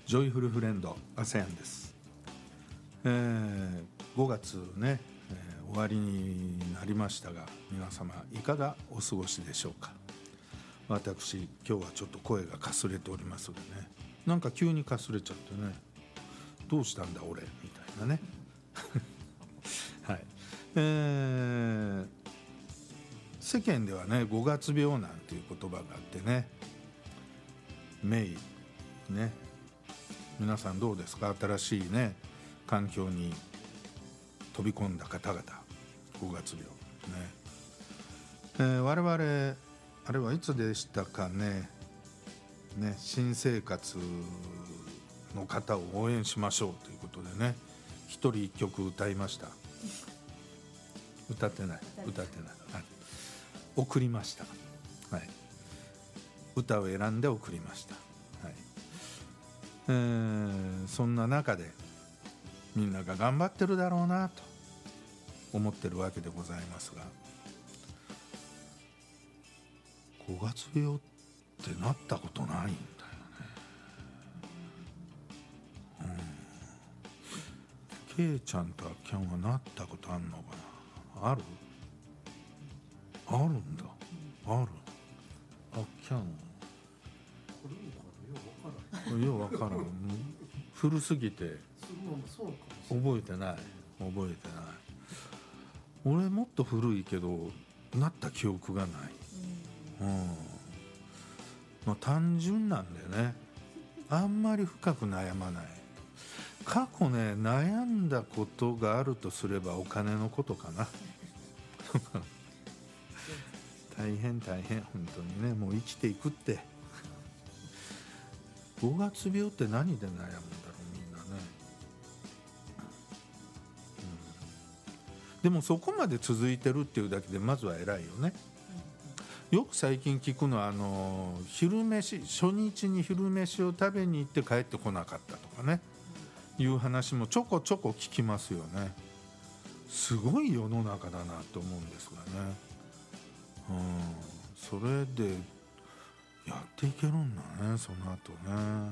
ジョイフルフレンドASEANです。5月ね、終わりになりましたが、皆様いかがお過ごしでしょうか。私今日はちょっと声がかすれておりますがね、なんか急にかすれちゃってね、どうしたんだ俺みたいなねはい、世間ではね5月病なんていう言葉があってね、メイね、皆さんどうですか。新しいね環境に飛び込んだ方々、5月病ね、我々あれはいつでしたかね、新生活の方を応援しましょうということでね、一人一曲歌いました。歌ってない、はい、送りました、はい、歌を選んで送りました、はい、そんな中でみんなが頑張ってるだろうなと思ってるわけでございますが、5月病ってなったことないんだよね。ケイちゃんとアッキャンはなったことあんのかな。あるんだ、ある。アッキャンようわからん古すぎて覚えてない。俺もっと古いけどなった記憶がない。まあ、単純なんだよね。あんまり深く悩まない。過去ね悩んだことがあるとすればお金のことかな大変本当にね。もう生きていくって5月病って何で悩むんだろうみんなね、でもそこまで続いてるっていうだけでまずは偉いよね。よく最近聞くのは昼飯、初日に昼飯を食べに行って帰ってこなかったとかね、いう話もちょこちょこ聞きますよね。すごい世の中だなと思うんですがね、それでやっていけるんだね、その後ね、はい、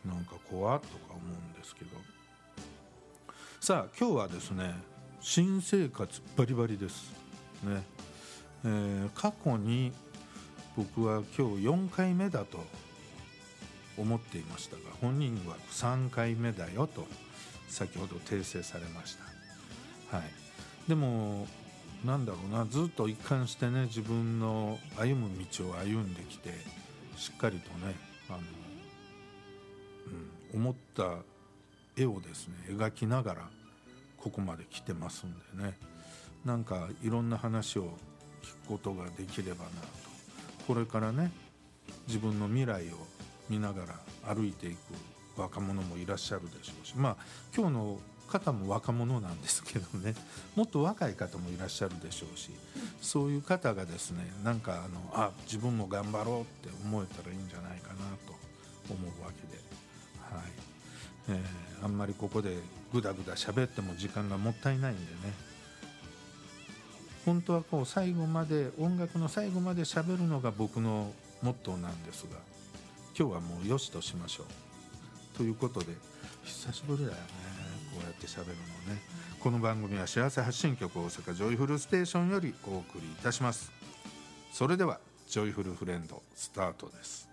なんか怖っとか思うんですけど。さあ今日はですね、新生活バリバリですね。過去に僕は今日4回目だと思っていましたが、本人は3回目だよと先ほど訂正されました。はい、でもなんだろうな、ずっと一貫してね自分の歩む道を歩んできて、しっかりとね思った絵をですね描きながらここまで来てますんでね、なんかいろんな話を聞くことができればなと。これからね自分の未来を見ながら歩いていく若者もいらっしゃるでしょうし、まあ今日の方も若者なんですけどね、もっと若い方もいらっしゃるでしょうし、そういう方がですねなんか自分も頑張ろうって思えたらいいんじゃないかなと思うわけで、はい、あんまりここでぐだぐだ喋っても時間がもったいないんでね、本当はこう最後まで音楽の最後まで喋るのが僕のモットーなんですが、今日はもうよしとしましょうということで、久しぶりだよねこうやって喋るのね。この番組は幸せ発信局大阪ジョイフルステーションよりお送りいたします。それではジョイフルフレンドスタートです。